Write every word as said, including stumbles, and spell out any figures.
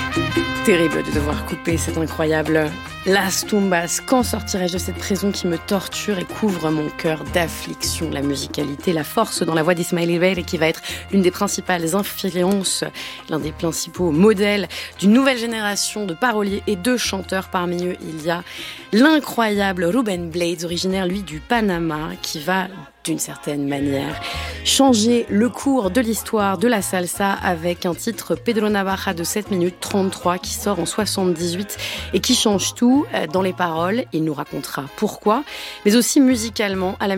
Terrible de devoir couper, c'est incroyable. Las Tumbas, quand sortirai-je de cette prison qui me torture et couvre mon cœur d'affliction? La musicalité, la force dans la voix d'Ismaël Ibel, qui va être l'une des principales influences, l'un des principaux modèles d'une nouvelle génération de paroliers et de chanteurs. Parmi eux, il y a l'incroyable Ruben Blades, originaire lui du Panama, qui va d'une certaine manière changer le cours de l'histoire de la salsa avec un titre Pedro Navaja de sept minutes trente-trois qui sort en soixante-dix-huit et qui change tout dans les paroles. Il nous racontera pourquoi, mais aussi musicalement à la